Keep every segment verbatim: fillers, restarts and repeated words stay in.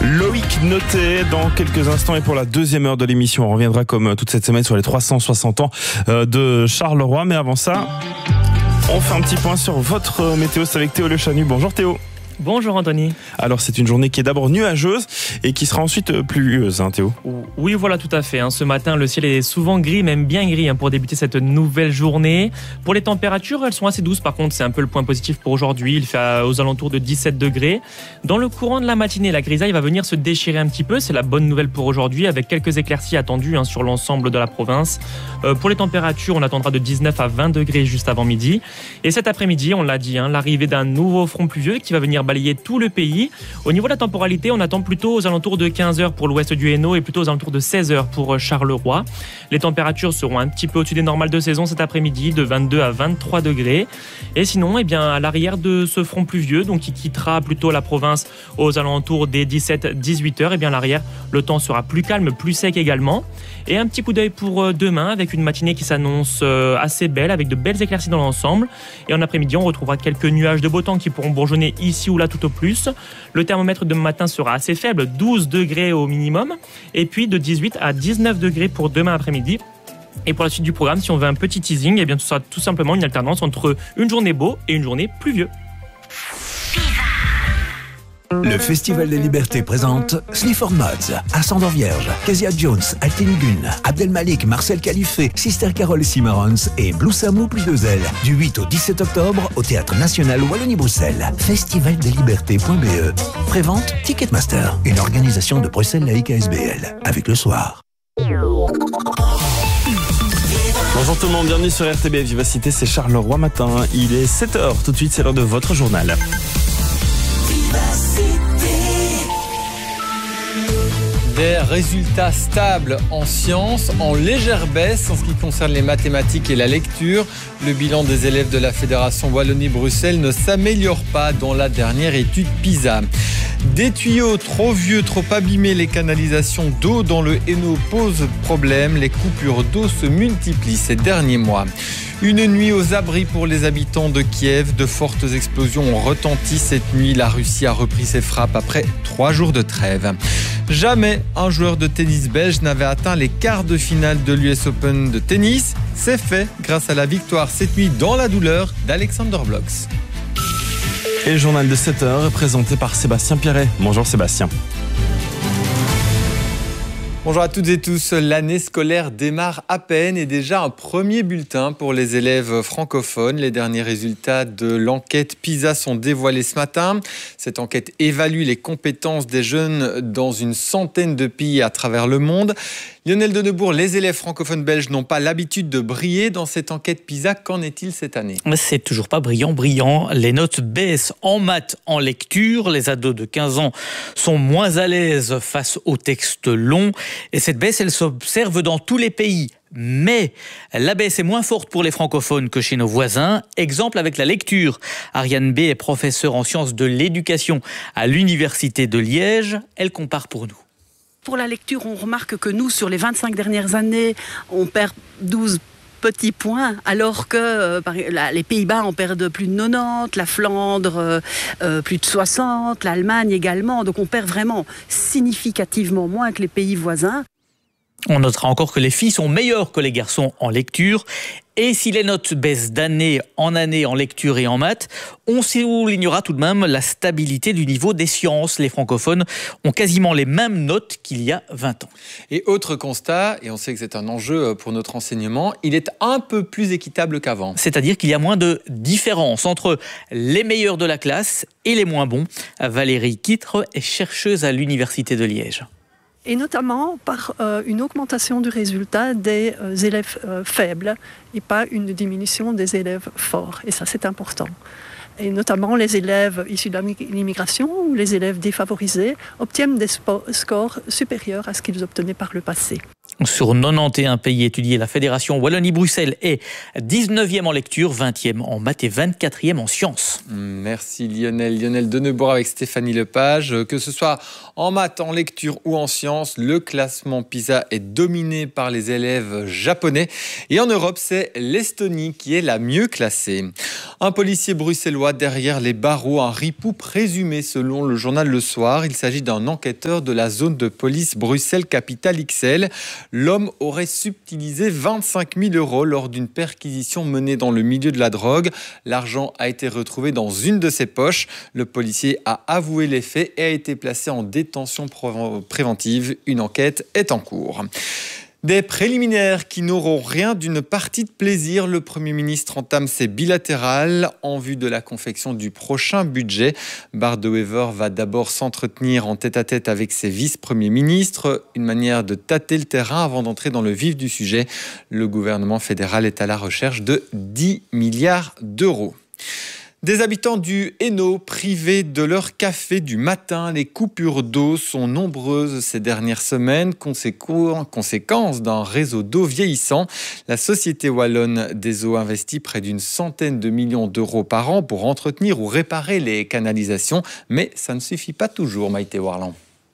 Loïc Notet dans quelques instants et pour la deuxième heure de l'émission, on reviendra comme toute cette semaine sur les trois cent soixante ans de Charleroi. Mais avant ça, on fait un petit point sur votre météo, c'est avec Théo Le Chanu. Bonjour Théo. Bonjour Anthony. Alors c'est une journée qui est d'abord nuageuse et qui sera ensuite pluvieuse, hein, Théo? Oui, voilà, tout à fait. Hein. Ce matin, le ciel est souvent gris, même bien gris, hein, pour débuter cette nouvelle journée. Pour les températures, elles sont assez douces. Par contre, c'est un peu le point positif pour aujourd'hui. Il fait aux alentours de dix-sept degrés. Dans le courant de la matinée, la grisaille va venir se déchirer un petit peu. C'est la bonne nouvelle pour aujourd'hui, avec quelques éclaircies attendues hein, sur l'ensemble de la province. Euh, pour les températures, on attendra de dix-neuf à vingt degrés juste avant midi. Et cet après-midi, on l'a dit, hein, l'arrivée d'un nouveau front pluvieux qui va venir balayer tout le pays. Au niveau de la temporalité, on attend plutôt aux alentours de quinze heures pour l'ouest du Hainaut et plutôt aux alentours de seize heures pour Charleroi. Les températures seront un petit peu au-dessus des normales de saison cet après-midi, de vingt-deux à vingt-trois degrés. Et sinon, eh bien, à l'arrière de ce front pluvieux, donc qui quittera plutôt la province aux alentours des dix-sept à dix-huit heures, eh bien, à l'arrière, le temps sera plus calme, plus sec également. Et un petit coup d'œil pour demain, avec une matinée qui s'annonce assez belle, avec de belles éclaircies dans l'ensemble. Et en après-midi, on retrouvera quelques nuages de beau temps qui pourront bourgeonner ici ou là tout au plus. Le thermomètre de matin sera assez faible, douze degrés au minimum, et puis de dix-huit à dix-neuf degrés pour demain après-midi. Et pour la suite du programme, si on veut un petit teasing, eh bien, ce sera tout simplement une alternance entre une journée beau et une journée pluvieuse. Le Festival des Libertés présente Sleaford Mods, Ascendant Vierge, Kezia Jones, Altini Gun, Abdelmalik, Marcel Khalife, Sister Carol Cimarrons et Blue Samou plus deux L. Du huit au dix-sept octobre au Théâtre National Wallonie-Bruxelles. festival des libertés point b e. Prévente Ticketmaster, une organisation de Bruxelles Laïque A S B L. Avec le soir. Bonjour tout le monde, bienvenue sur R T B F Vivacité, c'est Charleroi matin. Il est sept heures, tout de suite c'est l'heure de votre journal. Des résultats stables en sciences, en légère baisse en ce qui concerne les mathématiques et la lecture. Le bilan des élèves de la Fédération Wallonie-Bruxelles ne s'améliore pas dans la dernière étude PISA. Des tuyaux trop vieux, trop abîmés, les canalisations d'eau dans le Hainaut posent problème. Les coupures d'eau se multiplient ces derniers mois. Une nuit aux abris pour les habitants de Kiev. De fortes explosions ont retenti cette nuit. La Russie a repris ses frappes après trois jours de trêve. Jamais un joueur de tennis belge n'avait atteint les quarts de finale de l'U S Open de tennis. C'est fait grâce à la victoire cette nuit dans la douleur d'Alexander Blocks. Et le journal de sept heures est présenté par Sébastien Pierret. Bonjour Sébastien. Bonjour à toutes et tous, l'année scolaire démarre à peine et déjà un premier bulletin pour les élèves francophones. Les derniers résultats de l'enquête PISA sont dévoilés ce matin. Cette enquête évalue les compétences des jeunes dans une centaine de pays à travers le monde. Lionel Denebourg, les élèves francophones belges n'ont pas l'habitude de briller dans cette enquête PISA. Qu'en est-il cette année ? C'est toujours pas brillant, brillant. Les notes baissent en maths, en lecture. Les ados de quinze ans sont moins à l'aise face aux textes longs. Et cette baisse, elle s'observe dans tous les pays. Mais la baisse est moins forte pour les francophones que chez nos voisins. Exemple avec la lecture. Ariane B est professeure en sciences de l'éducation à l'Université de Liège. Elle compare pour nous. Pour la lecture, on remarque que nous, sur les vingt-cinq dernières années, on perd douze petits points, alors que euh, les Pays-Bas en perdent plus de quatre-vingt-dix, la Flandre euh, euh, plus de soixante, l'Allemagne également. Donc on perd vraiment significativement moins que les pays voisins. On notera encore que les filles sont meilleures que les garçons en lecture. Et si les notes baissent d'année en année en lecture et en maths, on soulignera tout de même la stabilité du niveau des sciences. Les francophones ont quasiment les mêmes notes qu'il y a vingt ans. Et autre constat, et on sait que c'est un enjeu pour notre enseignement, il est un peu plus équitable qu'avant. C'est-à-dire qu'il y a moins de différence entre les meilleurs de la classe et les moins bons. Valérie Kittre est chercheuse à l'Université de Liège. Et notamment par euh, une augmentation du résultat des euh, élèves euh, faibles et pas une diminution des élèves forts. Et ça, c'est important. Et notamment les élèves issus de l'immigration ou les élèves défavorisés obtiennent des scores supérieurs à ce qu'ils obtenaient par le passé. Sur quatre-vingt-onze pays étudiés, la Fédération Wallonie-Bruxelles est dix-neuvième en lecture, vingtième en maths et vingt-quatrième en sciences. Merci Lionel. Lionel Denebourg avec Stéphanie Lepage. Que ce soit en maths, en lecture ou en sciences, le classement PISA est dominé par les élèves japonais. Et en Europe, c'est l'Estonie qui est la mieux classée. Un policier bruxellois derrière les barreaux, un ripou présumé selon le journal Le Soir. Il s'agit d'un enquêteur de la zone de police Bruxelles-Capitale X L. L'homme aurait subtilisé vingt-cinq mille euros lors d'une perquisition menée dans le milieu de la drogue. L'argent a été retrouvé dans une de ses poches. Le policier a avoué les faits et a été placé en détention préventive. Une enquête est en cours. Des préliminaires qui n'auront rien d'une partie de plaisir. Le Premier ministre entame ses bilatérales en vue de la confection du prochain budget. Bart De Wever va d'abord s'entretenir en tête-à-tête avec ses vice-premiers ministres. Une manière de tâter le terrain avant d'entrer dans le vif du sujet. Le gouvernement fédéral est à la recherche de dix milliards d'euros. Des habitants du Hainaut privés de leur café du matin. Les coupures d'eau sont nombreuses ces dernières semaines, conséquence d'un réseau d'eau vieillissant. La Société Wallonne des Eaux investit près d'une centaine de millions d'euros par an pour entretenir ou réparer les canalisations. Mais ça ne suffit pas toujours, Maïté Warland.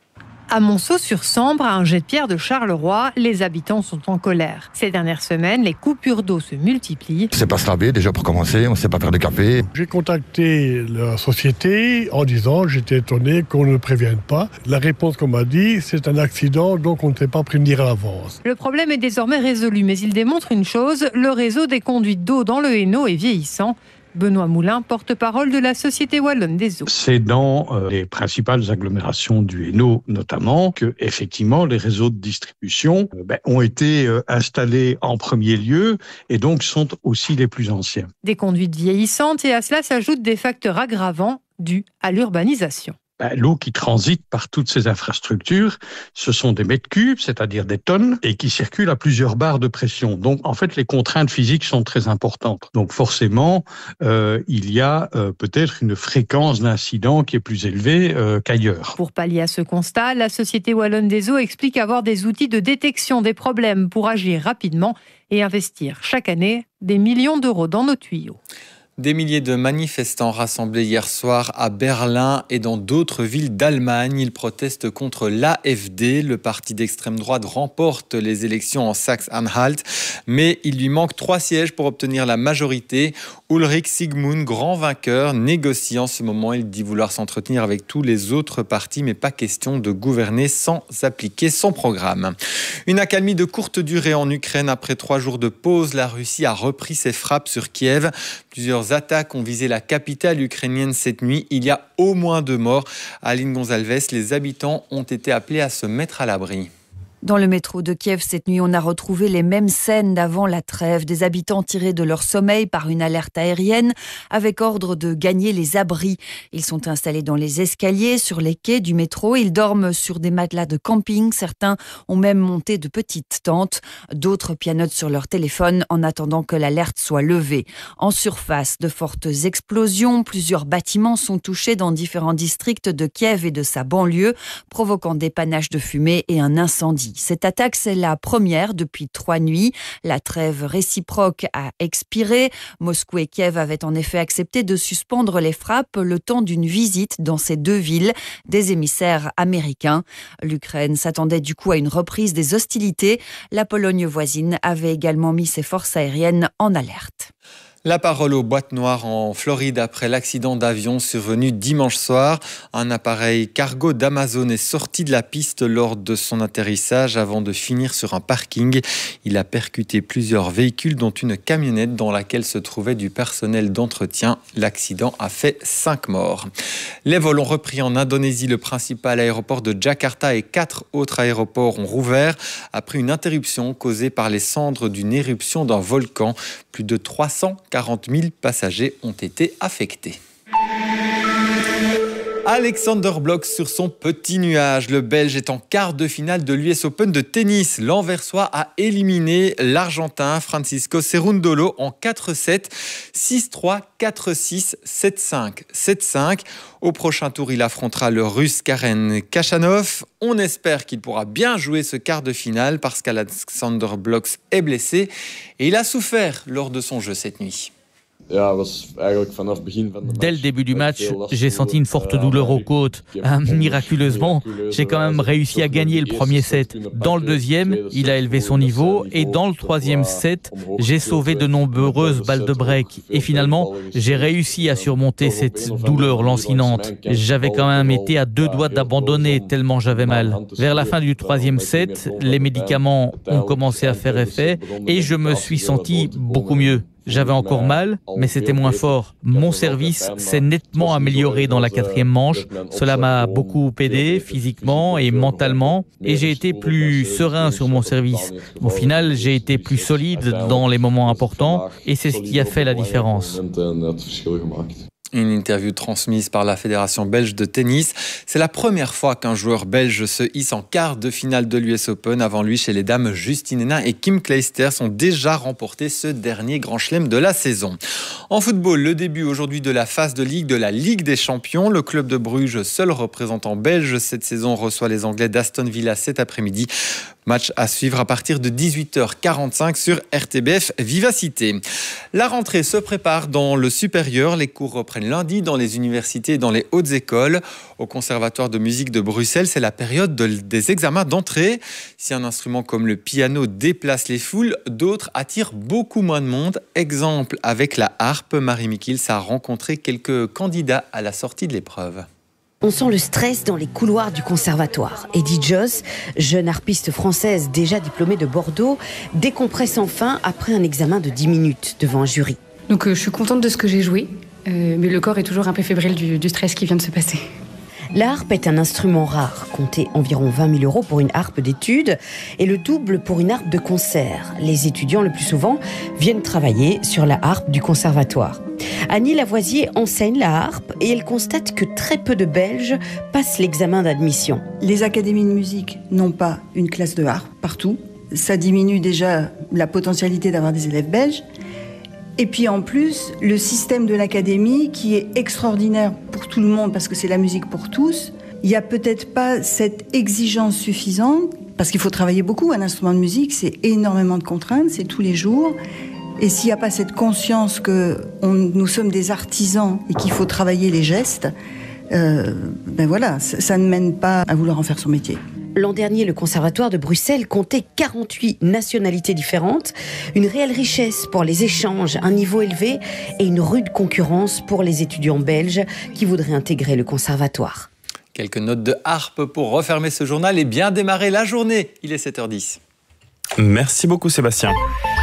À Monceau-sur-Sambre, à un jet de pierre de Charleroi, les habitants sont en colère. Ces dernières semaines, les coupures d'eau se multiplient. On ne sait pas se laver, déjà pour commencer, on ne sait pas faire de café. J'ai contacté la société en disant, j'étais étonné qu'on ne prévienne pas. La réponse qu'on m'a dit, c'est un accident, donc on ne sait pas prévenir à l'avance. Le problème est désormais résolu, mais il démontre une chose, le réseau des conduites d'eau dans le Hainaut est vieillissant. Benoît Moulin, porte-parole de la Société Wallonne des Eaux. C'est dans euh, les principales agglomérations du Hainaut notamment que effectivement les réseaux de distribution euh, ben, ont été euh, installés en premier lieu et donc sont aussi les plus anciens. Des conduites vieillissantes et à cela s'ajoutent des facteurs aggravants dus à l'urbanisation. Ben, l'eau qui transite par toutes ces infrastructures, ce sont des mètres cubes, c'est-à-dire des tonnes, et qui circulent à plusieurs barres de pression. Donc, en fait, les contraintes physiques sont très importantes. Donc, forcément, euh, il y a euh, peut-être une fréquence d'incidents qui est plus élevée euh, qu'ailleurs. Pour pallier à ce constat, la Société Wallonne des Eaux explique avoir des outils de détection des problèmes pour agir rapidement et investir chaque année des millions d'euros dans nos tuyaux. Des milliers de manifestants rassemblés hier soir à Berlin et dans d'autres villes d'Allemagne. Ils protestent contre l'A F D. Le parti d'extrême droite remporte les élections en Saxe-Anhalt, mais il lui manque trois sièges pour obtenir la majorité. Ulrich Sigmund, grand vainqueur, négocie en ce moment. Il dit vouloir s'entretenir avec tous les autres partis, mais pas question de gouverner sans appliquer son programme. Une accalmie de courte durée en Ukraine. Après trois jours de pause, la Russie a repris ses frappes sur Kiev. Plusieurs attaques ont visé la capitale ukrainienne cette nuit. Il y a au moins deux morts. Aline Gonzalez, les habitants ont été appelés à se mettre à l'abri. Dans le métro de Kiev, cette nuit, on a retrouvé les mêmes scènes d'avant la trêve. Des habitants tirés de leur sommeil par une alerte aérienne avec ordre de gagner les abris. Ils sont installés dans les escaliers, sur les quais du métro. Ils dorment sur des matelas de camping. Certains ont même monté de petites tentes. D'autres pianotent sur leur téléphone en attendant que l'alerte soit levée. En surface, de fortes explosions. Plusieurs bâtiments sont touchés dans différents districts de Kiev et de sa banlieue, provoquant des panaches de fumée et un incendie. Cette attaque, c'est la première depuis trois nuits. La trêve réciproque a expiré. Moscou et Kiev avaient en effet accepté de suspendre les frappes le temps d'une visite dans ces deux villes des émissaires américains. L'Ukraine s'attendait du coup à une reprise des hostilités. La Pologne voisine avait également mis ses forces aériennes en alerte. La parole aux boîtes noires en Floride après l'accident d'avion survenu dimanche soir. Un appareil cargo d'Amazon est sorti de la piste lors de son atterrissage avant de finir sur un parking. Il a percuté plusieurs véhicules dont une camionnette dans laquelle se trouvait du personnel d'entretien. L'accident a fait cinq morts. Les vols ont repris en Indonésie. Le principal aéroport de Jakarta et quatre autres aéroports ont rouvert après une interruption causée par les cendres d'une éruption d'un volcan. Plus de trois cent quarante mille passagers ont été affectés. Alexander Blok sur son petit nuage. Le Belge est en quart de finale de l'U S Open de tennis. L'Anversois a éliminé l'Argentin Francisco Cerundolo en quatre sept. six trois, quatre six, sept cinq, sept cinq. Au prochain tour, il affrontera le Russe Karen Khachanov. On espère qu'il pourra bien jouer ce quart de finale parce qu'Alexander Blok est blessé et il a souffert lors de son jeu cette nuit. Dès le début du match, j'ai senti une forte douleur aux côtes. Miraculeusement, j'ai quand même réussi à gagner le premier set. Dans le deuxième, il a élevé son niveau et dans le troisième set, j'ai sauvé de nombreuses balles de break. Et finalement, j'ai réussi à surmonter cette douleur lancinante. J'avais quand même été à deux doigts d'abandonner tellement j'avais mal. Vers la fin du troisième set, les médicaments ont commencé à faire effet et je me suis senti beaucoup mieux. J'avais encore mal, mais c'était moins fort. Mon service s'est nettement amélioré dans la quatrième manche. Cela m'a beaucoup aidé physiquement et mentalement et j'ai été plus serein sur mon service. Au final, j'ai été plus solide dans les moments importants et c'est ce qui a fait la différence. Une interview transmise par la Fédération belge de tennis. C'est la première fois qu'un joueur belge se hisse en quart de finale de l'U S Open. Avant lui, chez les dames, Justine Henin et Kim Clijsters ont déjà remporté ce dernier grand chelem de la saison. En football, le début aujourd'hui de la phase de Ligue de la Ligue des Champions. Le club de Bruges, seul représentant belge cette saison, reçoit les Anglais d'Aston Villa cet après-midi. Match à suivre à partir de dix-huit heures quarante-cinq sur R T B F Vivacité. La rentrée se prépare dans le supérieur. Les cours reprennent lundi dans les universités et dans les hautes écoles. Au Conservatoire de musique de Bruxelles, c'est la période de, des examens d'entrée. Si un instrument comme le piano déplace les foules, d'autres attirent beaucoup moins de monde. Exemple avec la harpe. Marie Mikils a rencontré quelques candidats à la sortie de l'épreuve. On sent le stress dans les couloirs du conservatoire. Eddie Joss, jeune harpiste française déjà diplômée de Bordeaux, décompresse enfin après un examen de dix minutes devant un jury. Donc euh, je suis contente de ce que j'ai joué, euh, mais le corps est toujours un peu fébrile du, du stress qui vient de se passer. La harpe est un instrument rare, comptez environ vingt mille euros pour une harpe d'études et le double pour une harpe de concert. Les étudiants, le plus souvent, viennent travailler sur la harpe du conservatoire. Annie Lavoisier enseigne la harpe et elle constate que très peu de Belges passent l'examen d'admission. Les académies de musique n'ont pas une classe de harpe partout. Ça diminue déjà la potentialité d'avoir des élèves belges. Et puis en plus, le système de l'académie, qui est extraordinaire pour tout le monde, parce que c'est la musique pour tous, il n'y a peut-être pas cette exigence suffisante, parce qu'il faut travailler beaucoup. Un instrument de musique, c'est énormément de contraintes, c'est tous les jours. Et s'il n'y a pas cette conscience que on, nous sommes des artisans et qu'il faut travailler les gestes, euh, ben voilà, ça, ça ne mène pas à vouloir en faire son métier. L'an dernier, le Conservatoire de Bruxelles comptait quarante-huit nationalités différentes, une réelle richesse pour les échanges, un niveau élevé et une rude concurrence pour les étudiants belges qui voudraient intégrer le conservatoire. Quelques notes de harpe pour refermer ce journal et bien démarrer la journée. Il est sept heures dix. Merci beaucoup Sébastien.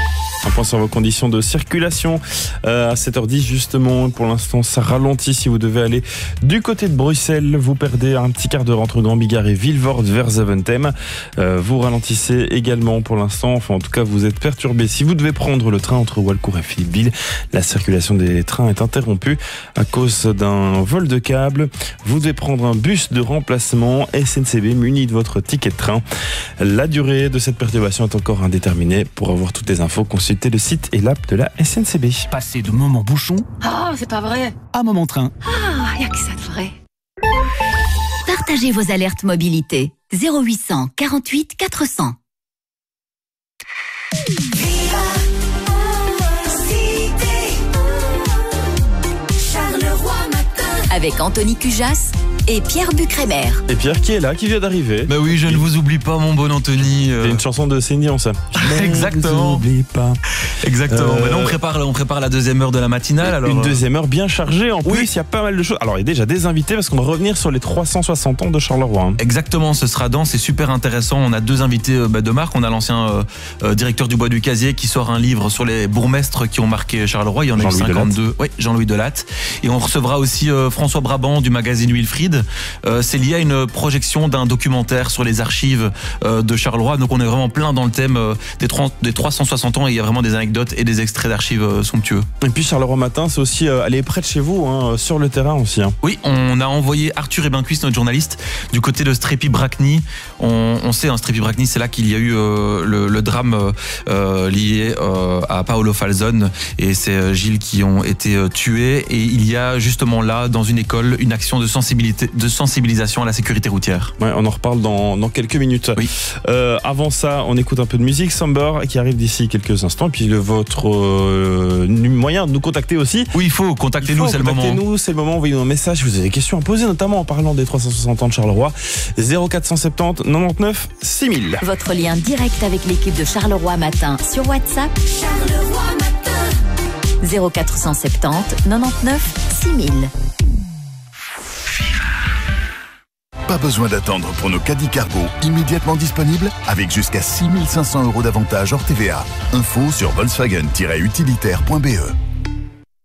Un point sur vos conditions de circulation euh, à sept heures dix justement. Pour l'instant, ça ralentit si vous devez aller du côté de Bruxelles. Vous perdez un petit quart d'heure entre Grand Bigard et Vilvoorde vers Zaventem. Euh, vous ralentissez également pour l'instant. Enfin, en tout cas, vous êtes perturbé. Si vous devez prendre le train entre Walcourt et Philippeville, la circulation des trains est interrompue à cause d'un vol de câble. Vous devez prendre un bus de remplacement S N C B muni de votre ticket de train. La durée de cette perturbation est encore indéterminée. Pour avoir toutes les infos, consultez le site et l'app de la S N C B. Passer de moment bouchon Oh, c'est pas vrai. à moment train. Ah, y a que ça de vrai. Partagez vos alertes mobilité. zéro huit cent quarante-huit quatre cents. Avec Anthony Cujas et Pierre Bucrémer. Et Pierre qui est là, qui vient d'arriver. Bah oui, je ne vous oublie pas, mon bon Anthony. C'est une chanson de Céline Dion, ça. Exactement. N'oublie pas. Exactement. Euh... Maintenant, on prépare, on prépare la deuxième heure de la matinale. Alors, une deuxième heure bien chargée. En oui. plus, il y a pas mal de choses. Alors, il y a déjà des invités parce qu'on va revenir sur les trois cent soixante ans de Charleroi. Hein. Exactement, ce sera dense, c'est super intéressant. On a deux invités bah, de marque. On a l'ancien euh, euh, directeur du Bois du Casier qui sort un livre sur les bourgmestres qui ont marqué Charleroi. Il y en a eu cinquante-deux. Oui, Jean-Louis Delatte. Et on recevra aussi euh, François Brabant du magazine Wilfried rapide. Euh, c'est lié à une projection d'un documentaire sur les archives euh, de Charleroi. Donc on est vraiment plein dans le thème euh, des, trente, des trois cent soixante ans et il y a vraiment des anecdotes et des extraits d'archives euh, somptueux. Et puis Charleroi Matin, c'est aussi euh, aller près de chez vous, hein, sur le terrain aussi. Hein. Oui, on a envoyé Arthur Ebenquist, notre journaliste, du côté de Strépy-Bracny. On, on sait, hein, Strépy-Bracny, c'est là qu'il y a eu euh, le, le drame euh, lié euh, à Paolo Falzone et c'est euh, Gilles qui ont été euh, tués. Et il y a justement là, dans une école, une action de, sensibilité, de sensibilisation à la sécurité routière. Ouais, on en reparle dans, dans quelques minutes. Oui. Euh, avant ça, on écoute un peu de musique. Somber qui arrive d'ici quelques instants. Et puis le, votre euh, moyen de nous contacter aussi. Oui, il faut contacter nous, c'est le moment. Contactez-nous, c'est le moment. Envoyez-nous un message. Vous avez des questions à poser, notamment en parlant des trois cent soixante ans de Charleroi. zéro quatre cent soixante-dix quatre-vingt-dix-neuf six mille. Votre lien direct avec l'équipe de Charleroi Matin sur WhatsApp. Charleroi Matin. zéro quatre cent soixante-dix quatre-vingt-dix-neuf six mille. Pas besoin d'attendre pour nos caddies cargo immédiatement disponibles avec jusqu'à six mille cinq cents euros d'avantage hors T V A. Info sur volkswagen tiret utilitaire point b e.